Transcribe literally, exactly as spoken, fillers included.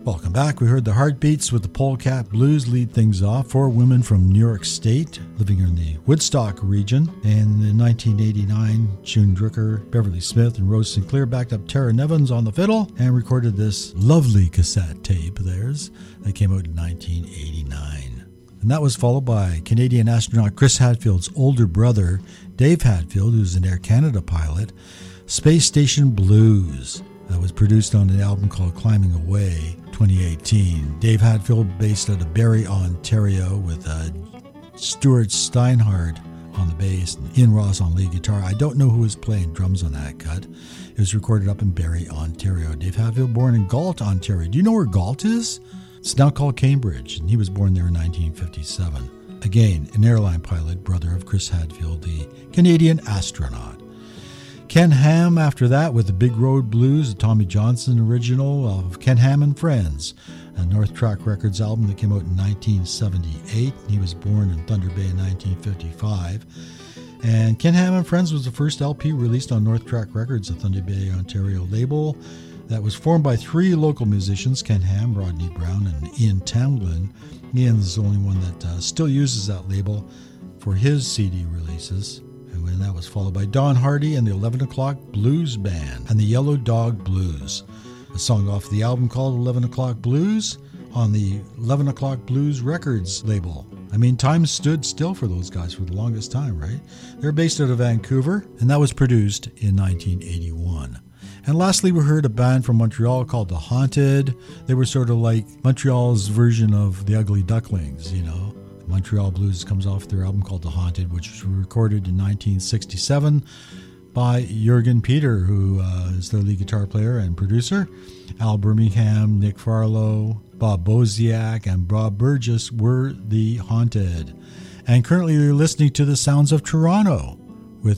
Welcome back. We heard the Heartbeats with the Polecat Blues lead things off. Four women from New York State living in the Woodstock region. And in nineteen eighty-nine, June Drucker, Beverly Smith, and Rose Sinclair backed up Tara Nevins on the fiddle and recorded this lovely cassette tape of theirs that came out in nineteen eighty-nine. And that was followed by Canadian astronaut Chris Hadfield's older brother, Dave Hadfield, who's an Air Canada pilot, Space Station Blues. That was produced on an album called Climbing Away, twenty eighteen. Dave Hadfield, based out of Barrie, Ontario, with uh, Stuart Steinhardt on the bass and Ian Ross on lead guitar. I don't know who was playing drums on that cut. It was recorded up in Barrie, Ontario. Dave Hadfield, born in Galt, Ontario. Do you know where Galt is? It's now called Cambridge, and he was born there in nineteen fifty-seven. Again, an airline pilot, brother of Chris Hadfield, the Canadian astronaut. Ken Ham after that with the Big Road Blues, the Tommy Johnson original of Ken Ham and Friends, a North Track Records album that came out in nineteen seventy-eight. He was born in Thunder Bay in nineteen fifty-five. And Ken Ham and Friends was the first L P released on North Track Records, a Thunder Bay, Ontario label that was formed by three local musicians, Ken Ham, Rodney Brown, and Ian Tamlin. Ian is the only one that uh, still uses that label for his C D releases. And that was followed by Don Hardy and the eleven o'clock Blues Band and the Yellow Dog Blues. A song off the album called eleven o'clock Blues on the eleven o'clock Blues Records label. I mean, time stood still for those guys for the longest time, right? They're based out of Vancouver, and that was produced in nineteen eighty-one. And lastly, we heard a band from Montreal called The Haunted. They were sort of like Montreal's version of the Ugly Ducklings, you know. Montreal Blues comes off their album called The Haunted, which was recorded in nineteen sixty-seven by Jürgen Peter, who uh, is their lead guitar player and producer. Al Birmingham, Nick Farlow, Bob Boziak, and Bob Burgess were The Haunted. And currently you're listening to the sounds of Toronto